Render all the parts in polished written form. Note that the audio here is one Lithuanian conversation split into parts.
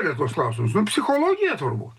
kėlė tos klausimus? Nu, psichologija turbūt.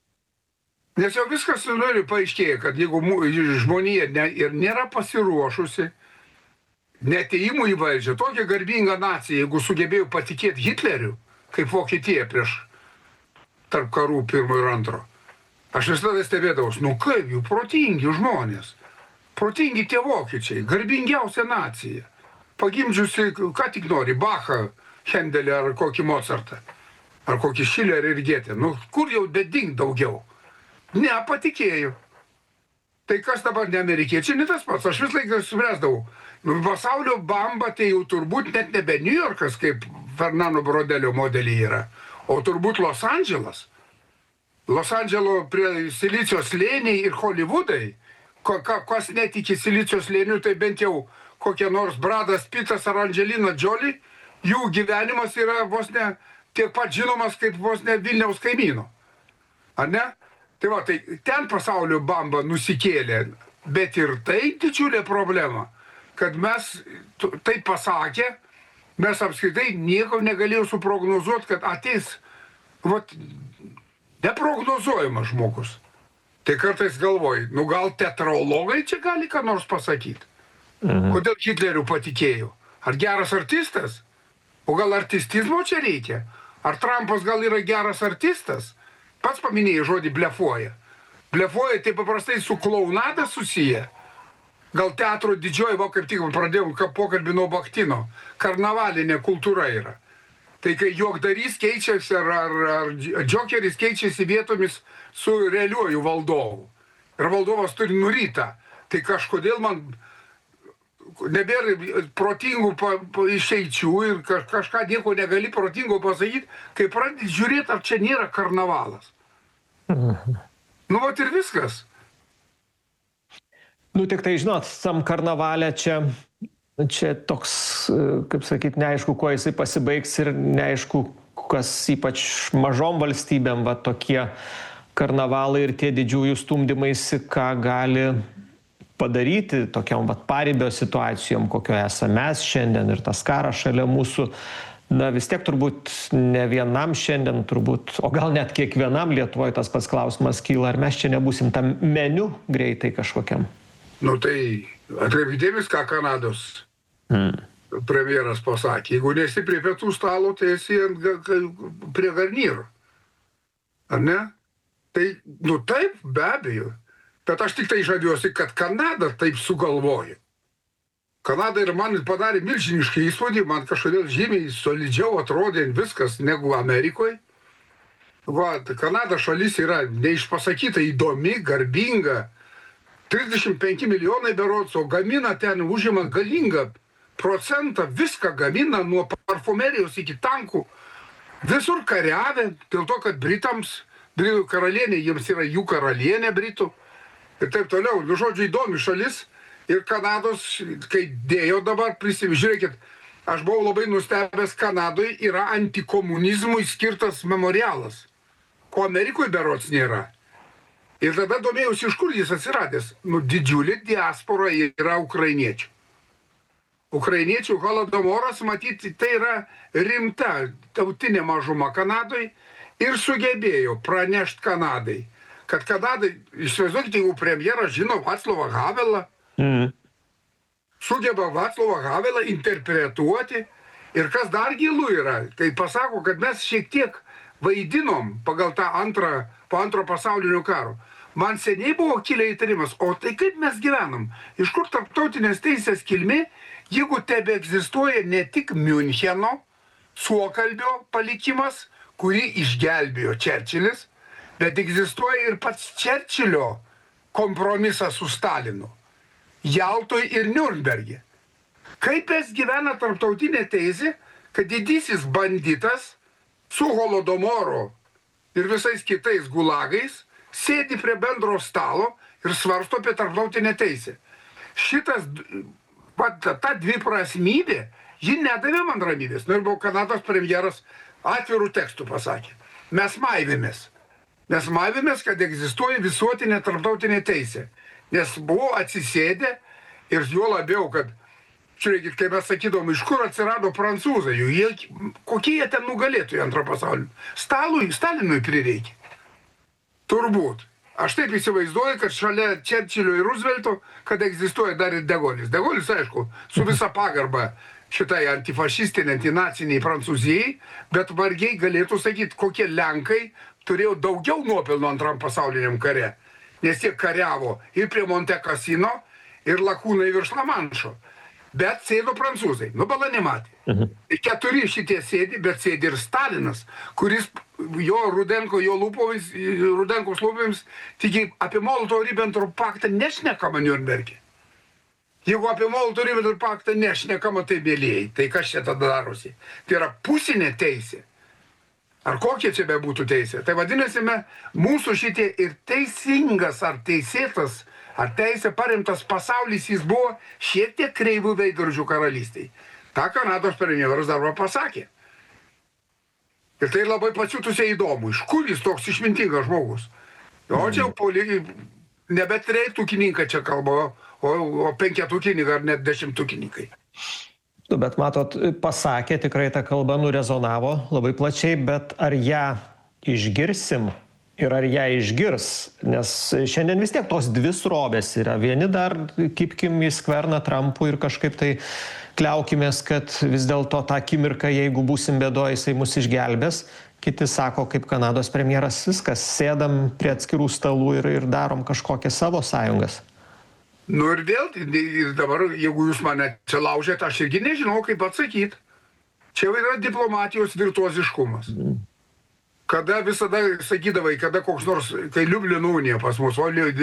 Nes jau viskas paaiškėja, kad jeigu žmonija ir nėra pasiruošusi neatėjimų į valdžią, tokia garbinga nacija, jeigu sugebėjo patikėti Hitleriu, kaip Vokietija prieš tarp karų pirmo ir antro. Aš visada stebėdavau, nu kaip jų protingi žmonės, protingi tie vokiečiai, garbingiausia nacija, pagimdžiusi, ką tik nori, Bachą, Hendelį ar kokį Mozartą, ar kokį Šilerį ir Gėtę. Nu kur jau bedink daugiau? Ne, patikėjau. Tai kas dabar ne amerikiečiai, ne tas pats. Aš vis laiką suprasdavau. Pasaulio bamba tai jau turbūt net nebe New Yorkas, kaip Fernando Brodelio modelį yra, o turbūt Los Andželas. Los Andželo prie Silicio slėniai ir Hollywoodai. Kas netiki Silicio slėnių, tai bent jau kokie nors Bradas Pittas ar Angelina Jolie, jų gyvenimas yra vos ne tiek pat žinomas kaip vos ne Vilniaus kaimyno. Ar ne? Tai va, tai ten pasaulio bamba nusikėlė, bet ir tai didžiulė problema, kad mes, tai pasakė, mes apskritai nieko negalėjome suprognozuoti, kad ateis, vat, neprognozuojamas žmogus. Tai kartais galvoju, nu gal teatrologai čia gali ką nors pasakyti. Kodėl Hitleriu patikėjo? Ar geras artistas? O gal artistizmo čia reikia? Ar Trumpas gal yra geras artistas? Pats paminėjai žodį blefuoja. Blefuoja tai paprastai su klaunada susiję. Gal teatro didžioji, va kaip tik pradėjom pokalbį nuo Bachtino, karnavalinė kultūra yra. Tai kai juokdarys keičiasi ar džokeris keičiasi vietomis su realiuoju valdovu. Ir valdovas turi nurytą. Tai kažkodėl man nebėra protingų išeičių ir kažką nieko negali protingo pasakyti, kai pradedi žiūrėti, ar čia nėra karnavalas. Nu, vat ir viskas. Nu, tik tai, žinot, tam karnavale čia toks, kaip sakyt, neaišku, kuo jisai pasibaigs ir neaišku, kas ypač mažom valstybėm, va tokie karnavalai ir tie didžiųjų stumdymaisi, ką gali padaryti tokiam vat paribio situacijom, kokio esame mes šiandien ir tas karas šalia mūsų. Na vis tiek turbūt ne vienam šiandien turbūt, o gal net kiekvienam Lietuvoje tas pats klausimas kyla, ar mes čia nebūsim tam meniu greitai kažkokiam. Nu tai atkreipkite ką Kanados premjeras pasakė. Jeigu nesi prie pietų stalo, tai esi prie garnyro. Ar ne? Tai, nu taip, be abejo. Bet aš tik tai žaviuosi, kad Kanada taip sugalvojo. Kanada ir man padarė milžinišką įspūdį, man kažkodėl žymiai solidžiau atrodė viskas negu Amerikoje. Va, Kanada šalis yra neišpasakyta įdomi, garbinga, 35 milijonai berods, o gamina ten, užima galingą procentą, viską gamina nuo parfumerijos iki tankų, visur kariavę, dėl to, kad Britams, Britų karalienė, jiems yra jų karalienė Britų ir taip toliau. Nu, žodžiu, įdomi šalis. Ir Kanados, kai dėjo dabar, žiūrėkit, aš buvau labai nustebęs, Kanadoje yra antikomunizmui skirtas memorialas, ko Amerikoje berods nėra. Ir tada domėjausi, iš kur jis atsiradęs. Nu, didžiulė diaspora yra ukrainiečių. Ukrainiečių holodomoras, matyti, tai yra rimta tautinė mažuma Kanadoje ir sugebėjo pranešti Kanadai, kad Kanadai, įsivaizduokite, jeigu premjeras žino Vaclavą Havelą, sugeba Vaclavą Havelą interpretuoti ir kas dar gilu yra, kai pasako, kad mes šiek tiek vaidinom pagal tą po antro pasaulinio karo. Man seniai buvo kilę įtarimas, o tai kaip mes gyvenam? Iš kur tarptautinės teisės kilmė, jeigu tebe egzistuoja ne tik Miuncheno suokalbio palikimas, kurį išgelbėjo Čerčilis, bet egzistuoja ir pats Čerčilio kompromisas su Stalinu. Jaltoj ir Niurnberge. Kaip mes gyvena tarptautinė teisė, kad didysis banditas su Holodomoro ir visais kitais gulagais sėdi prie bendro stalo ir svarsto apie tarptautinę teisę. Šitas, ta dviprasmybė, ji nedavė man ramybės. Nu ir buvo Kanados premjeras atvirų tekstų pasakė. Mes maivėmės. Mes maivėmės, kad egzistuoja visuotinė tarptautinė teisė. Nes buvo atsisėdę ir juo labiau, kad žiūrėkit, kai mes sakydom, iš kur atsirado prancūzai, kokie jie ten nugalėtų į antrą pasaulį. Stalinui prireikia. Turbūt. Aš taip įsivaizduoju, kad šalia Čerčilio ir Roosevelto, kad egzistuoja dar ir De Gaullis. De Gaullis, aišku, su visa pagarba šitai antifašistiniai, antinaciniai Prancūzijai, bet vargiai galėtų sakyti, kokie Lenkai turėjo daugiau nuopelnų antram pasauliniam kare. Nes jie kariavo ir prie Monte Cassino, ir lakūnai virš Lamanšo. Bet sėdo prancūzai. Bala nematė. 4 šitie sėdi, bet sėdi ir Stalinas, kuris jo Rudenkos lūpomis tik apie Molotovo-Ribbentropo paktą nešnekama Niurnberge. Jeigu apie Molotovo-Ribbentropo paktą nešnekama, tai mėlėjai. Tai kas čia tada darosi? Tai yra pusinė teisė. Ar kokia čia bebūtų teisė? Tai vadinasi, mūsų šitie ir teisingas ar teisėtas, ar teisė paremtas pasaulis, jis buvo šiek tiek kreivų veidrodžių karalystėj. Ta Kanados premjeras dar pasakė. Ir tai labai pasiutusiai įdomu, iš kur jis toks išmintingas žmogus. O čia nebe treitukininkai čia kalba, o penketukininkai ar net 10-tukininkai. Bet matot, pasakė, tikrai ta kalba nurezonavo labai plačiai, bet ar ją išgirsim ir ar ją išgirs? Nes šiandien vis tiek tos dvi srovės yra. Vieni dar kipkim į skverną Trumpui ir kažkaip tai kliaukimės, kad vis dėlto tą akimirką, jeigu būsim bėdoj, jisai mus išgelbės. Kiti sako, kaip Kanados premjeras, viskas, sėdam prie atskirų stalų ir darom kažkokią savo sąjungas. Ir vėl, dabar, jeigu jūs mane čia laužėt, aš irgi nežinau, kaip atsakyti. Čia yra diplomatijos virtuoziškumas. Kada visada sakydavai, kada koks nors, kai Liublino unija pas mus,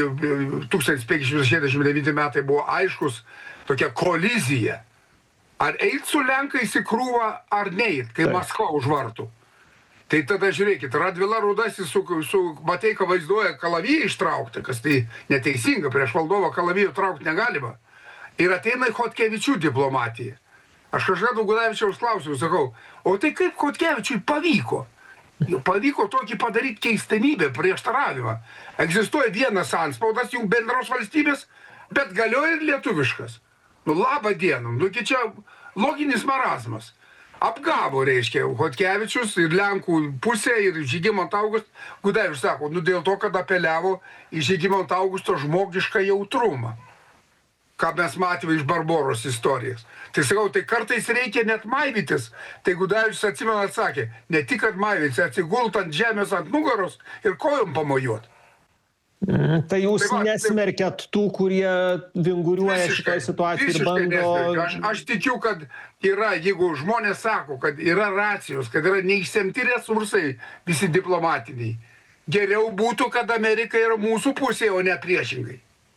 1569 metai buvo aiškus tokia kolizija. Ar eit su Lenkais į krūvą, ar neit, kai Maskva už vartų. Tai tada žiūrėkit, Radvila Rudasis su Mateika vaizduoja kalaviją ištraukti, kas tai neteisinga, prieš Valdovą kalaviją traukti negalima. Ir ateina Chodkevičių diplomatija. Aš kažką Gudavičiaus klausiau, sakau, o tai kaip Chodkevičiui pavyko? Pavyko tokį padaryti keistenybę, prieštaravimą. Egzistuoja vienas antspaudas jų bendros valstybės, bet galioja ir lietuviškas. Labą dieną, čia loginis marazmas. Apgavo, reiškia, Chodkevičius ir Lenkų pusė ir Žygimantą Augustą. Gudavičius sako, dėl to, kad apeliavo į Žygimantą Augusto žmogišką jautrumą. Ką mes matėme iš Barboros istorijos. Tai sakau, tai kartais reikia net maivytis. Tai Gudavičius atsimena atsakė, ne tik kad maivytis, atsigult ant žemės ant nugaros ir kojom pamojuot. Tai jūs nesmerkiat tų, kurie vinguriuoja šitoje situacijoje ir bando... Aš tikiu, kad yra, jeigu žmonės sako, kad yra racijos, kad yra neišsemti resursai visi diplomatiniai, geriau būtų, kad Amerika yra mūsų pusėje, o ne priešingai.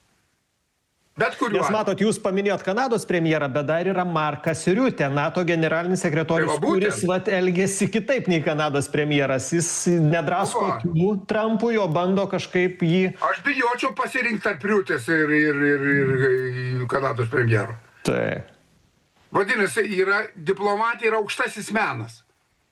Bet kuriuo. Nes matot, jūs paminėjot Kanados premjerą, bet dar yra Markas Riutė, NATO generalinis sekretorius, kuris elgėsi kitaip nei Kanados premjeras. Jis nedrasko akių Trumpui, o bando kažkaip jį... Aš bijočiau pasirinkti tarp Riutės ir Kanados premjero. Taip. Vadinasi, diplomatija yra aukštasis menas.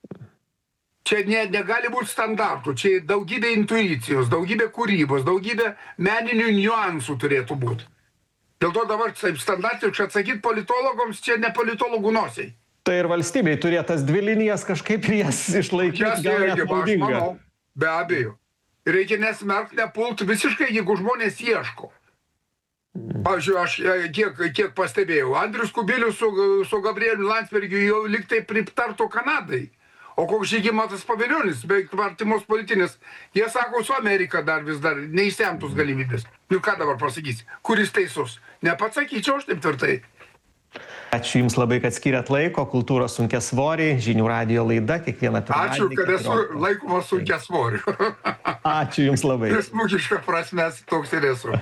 Čia negali būti standartų, čia daugybė intuicijos, daugybė kūrybos, daugybė meninių niuansų turėtų būti. Dėl to dabar standartiškai atsakyti politologams, čia ne politologų nosiai. Tai ir valstybei turėtas dvi linijas kažkaip jas išlaikyti gal net naudinga. Aš manau, be abejo. Reikia nesmerkti, nepult visiškai, jeigu žmonės ieško. Pavyzdžiui, aš kiek pastebėjau, Andrius Kubilius su Gabrieliu Landsbergiu jau liktai pritartų Kanadai. O koks Žygimantas Pavilionis, beveik artimos politinės, jie sako, su Amerika vis dar neišsemtus galimybės. Ir ką dabar pasakysi? Kuris teisus? Nepasakyčiau aš taip tvirtai. Ačiū Jums labai, kad skiriat laiko. Kultūros sunkiasvoriai, Žinių radijo laida, kiekvieną pirmadienį. Ačiū, kad esu laikomas sunkiasvoriu. Ačiū Jums labai. Smūgiška prasme toks ir esu.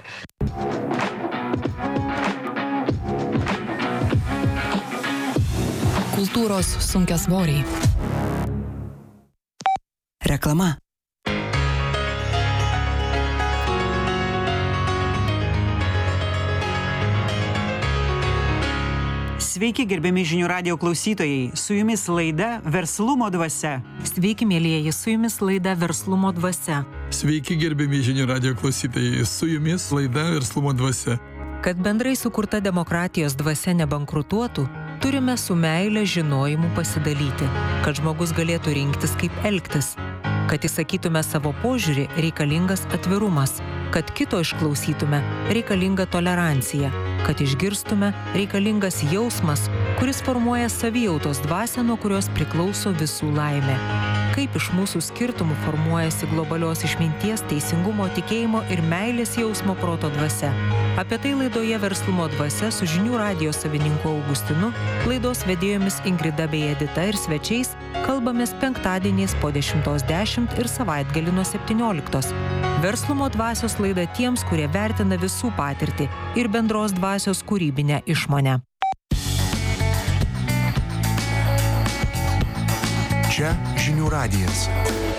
Kultūros sunkiasvoriai. Reklama. Sveiki, gerbiami Žinių radijo klausytojai. Su jumis laida Verslumo dvasia. Sveiki, mielieji, su jumis laida Verslumo dvasia. Sveiki, gerbiami Žinių radijo klausytojai. Su jumis laida Verslumo dvasia. Kad bendrai sukurta demokratijos dvasia nebankrutuotų, turime su meile žinojimu pasidalyti, kad žmogus galėtų rinktis, kaip elgtis. Kad įsakytume savo požiūrį, reikalingas atvirumas. Kad kito išklausytume, reikalinga tolerancija. Kad išgirstume, reikalingas jausmas, kuris formuoja savijautos dvasią, nuo kurios priklauso visų laimė. Kaip iš mūsų skirtumų formuojasi globalios išminties, teisingumo, tikėjimo ir meilės jausmo proto dvasia. Apie tai laidoje Verslumo dvasia su žinių radijo savininku Augustinu, laidos vedėjomis Ingrida bei Edita ir svečiais kalbamės penktadieniais po 10:10 ir savaitgalį nuo 17. Verslumo dvasios laida tiems, kurie vertina visų patirtį ir bendros dvasios kūrybinę išmonę. Čia žinių radijas.